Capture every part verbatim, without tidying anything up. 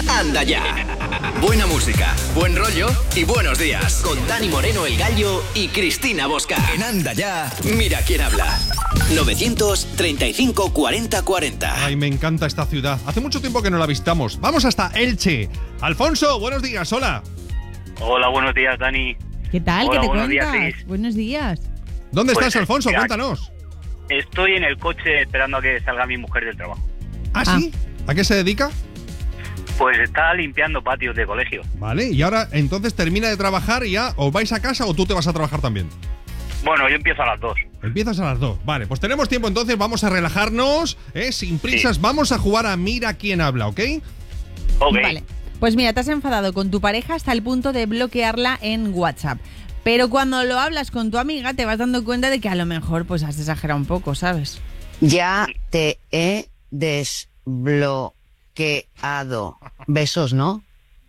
Anda Ya. Buena música, buen rollo y buenos días. Con Dani Moreno, El Gallo y Cristina Bosca. En Anda Ya, mira quién habla. novecientos treinta y cinco cuarenta cuarenta. Ay, me encanta esta ciudad. Hace mucho tiempo que no la visitamos. Vamos hasta Elche. Alfonso, buenos días, hola. Hola, buenos días, Dani. ¿Qué tal? Hola, ¿Qué te buenos cuentas? días, Cris. Buenos días. ¿Dónde Pues, estás, Alfonso? mira, Cuéntanos. Estoy en el coche esperando a que salga mi mujer del trabajo. ¿Ah, sí? ¿A qué se dedica? Pues está limpiando patios de colegio. Vale, y ahora entonces termina de trabajar y ya o vais a casa o tú te vas a trabajar también. Bueno, yo empiezo a las dos. Empiezas a las dos. Vale, pues tenemos tiempo entonces, vamos a relajarnos, ¿eh? Sin prisas, Sí. vamos a jugar a Mira quién habla, ¿ok? Ok. Vale. Pues mira, te has enfadado con tu pareja hasta el punto de bloquearla en WhatsApp. Pero cuando lo hablas con tu amiga te vas dando cuenta de que a lo mejor pues has exagerado un poco, ¿sabes? Ya te he desbloqueado. Besos, ¿no?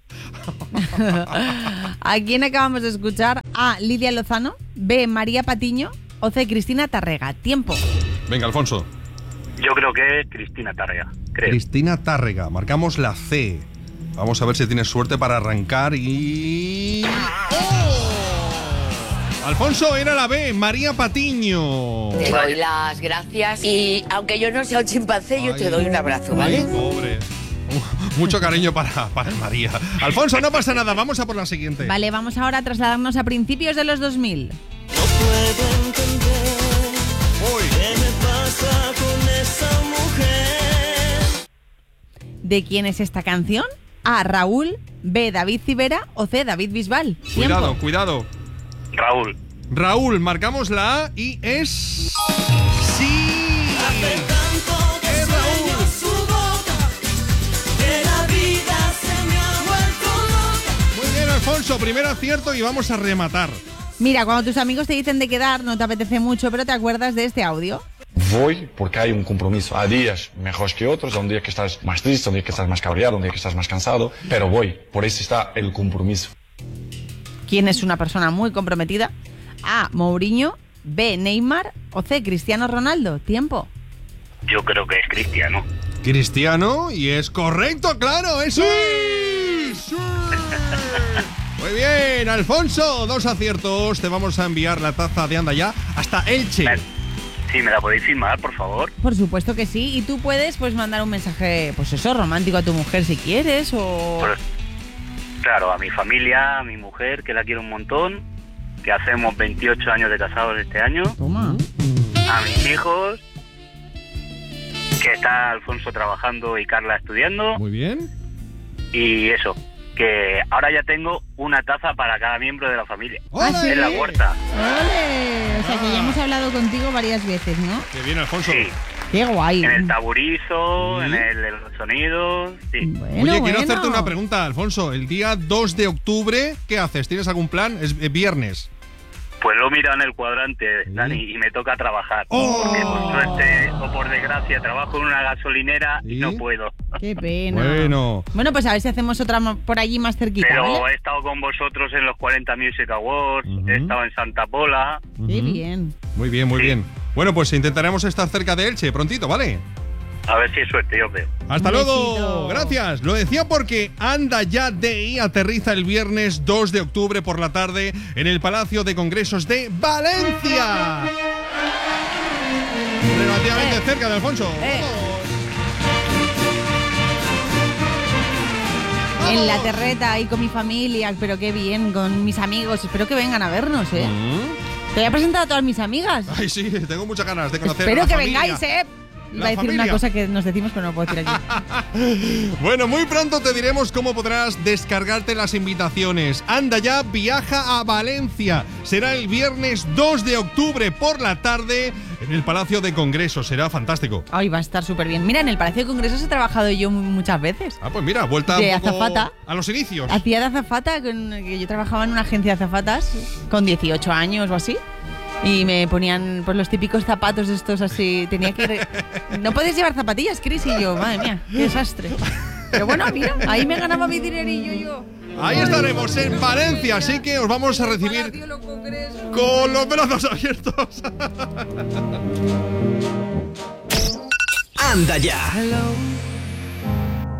¿A quién acabamos de escuchar? A. Lidia Lozano. B. María Patiño. O C. Cristina Tárrega. Tiempo. Venga, Alfonso. Yo creo que es Cristina Tárrega, creo. Cristina Tárrega, marcamos la C. Vamos a ver si tienes suerte para arrancar y... ¡Oh! Alfonso, era la B, María Patiño. Te doy las gracias y aunque yo no sea un chimpancé, yo Ay, te doy un abrazo, ¿vale? Ay, pobre. Mucho cariño para, para María. Alfonso, no pasa nada, vamos a por la siguiente. Vale, vamos ahora a trasladarnos a principios de los dos mil. No puedo entender Uy. qué me pasa con esa mujer. ¿De quién es esta canción? A. Raúl. B. David Civera. O C. David Bisbal. Cuidado, Tiempo. cuidado. Raúl. Raúl, marcamos la A y es... ¡Sí! Hace tanto que ¡Es Raúl! sueño su boca, que la vida se me ha vuelto loca. Muy bien, Alfonso, primer acierto y vamos a rematar. Mira, cuando tus amigos te dicen de quedar, no te apetece mucho, pero te acuerdas de este audio. Voy porque hay un compromiso. Hay días mejores que otros, un día que estás más triste, un día que estás más cabreado, un día que estás más cansado, pero voy, por eso está el compromiso. ¿Quién es una persona muy comprometida? A. Mourinho. B. Neymar. O C. Cristiano Ronaldo. Tiempo. Yo creo que es Cristiano. Cristiano, y es correcto, claro, eso es. ¡Sí! Muy bien, Alfonso, dos aciertos. Te vamos a enviar la taza de Anda Ya hasta Elche. Me- Sí, ¿me la podéis firmar, por favor? Por supuesto que sí. Y tú puedes pues mandar un mensaje, pues eso, romántico a tu mujer si quieres o... Pues, claro, a mi familia, a mi mujer, que la quiero un montón, que hacemos veintiocho años de casados este año, Toma. a mis hijos, que está Alfonso trabajando y Carla estudiando, Muy bien. y eso, que ahora ya tengo una taza para cada miembro de la familia. ¡Ole! ¿Ah, sí? En la puerta. ¡Ole! O sea que ya hemos hablado contigo varias veces, ¿no? Qué bien, Alfonso. Sí, ¡Qué guay! en el taburizo, Sí. en el de los sonidos, sí. Bueno, Oye, quiero bueno. hacerte una pregunta, Alfonso. El día dos de octubre, ¿qué haces? ¿Tienes algún plan? Es eh, viernes. Pues lo miro en el cuadrante, Sí. Dani, y me toca trabajar. ¡Oh! Porque por suerte o por desgracia trabajo en una gasolinera y ¿Sí? no puedo. ¡Qué pena! Bueno. Bueno, pues a ver si hacemos otra mo- por allí más cerquita, Pero ¿vale? he estado con vosotros en los cuarenta Music Awards, Ujú. he estado en Santa Pola. ¡Qué Ujú. bien! Muy bien, muy Sí. bien. Bueno, pues intentaremos estar cerca de Elche prontito, ¿vale? A ver si es suerte, yo veo. Hasta Un luego. besito. Gracias. Lo decía porque Anda Ya D I aterriza el viernes dos de octubre por la tarde en el Palacio de Congresos de Valencia. Relativamente Eh. cerca de Alfonso. Eh. Vamos. En la terreta ahí con mi familia, pero qué bien, con mis amigos. Espero que vengan a vernos, ¿eh? Mm. Te voy a presentar a todas mis amigas. Ay, sí, tengo muchas ganas de conocer a Espero la que familia. vengáis, ¿eh? Iba La a decir familia. una cosa que nos decimos, pero no puedo decir aquí. Bueno, muy pronto te diremos cómo podrás descargarte las invitaciones. Anda Ya viaja a Valencia. Será el viernes dos de octubre por la tarde en el Palacio de Congresos. Será fantástico. Ay, va a estar súper bien. Mira, en el Palacio de Congresos he trabajado yo mu- muchas veces. Ah, pues mira, vuelta De un poco azafata. a los inicios. Hacía de azafata, con- que yo trabajaba en una agencia de azafatas con dieciocho años o así. Y me ponían pues los típicos zapatos estos así. Tenía que... re- No puedes llevar zapatillas, Cris, y yo. Madre mía, qué desastre. Pero bueno, mira, ahí me ganaba mi dinerillo yo. Ahí estaremos en Valencia, así que os vamos a recibir Palacio, los congresos. con los brazos abiertos. Anda Ya. Hello.